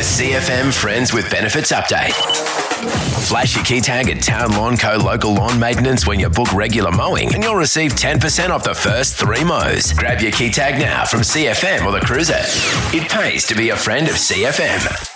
CFM Friends with Benefits update. Flash your key tag at Town Lawn Co. Local Lawn Maintenance when you book regular mowing and you'll receive 10% off the first 3 mows. Grab your key tag now from CFM or the Cruiser. It pays to be a friend of CFM.